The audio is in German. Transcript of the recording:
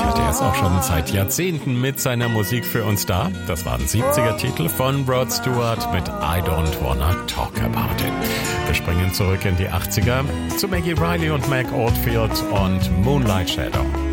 Der ist auch schon seit Jahrzehnten mit seiner Musik für uns da. Das war ein 70er-Titel von Rod Stewart mit I Don't Wanna Talk About It. Wir springen zurück in die 80er zu Maggie Reilly und Meg Oldfield und Moonlight Shadow.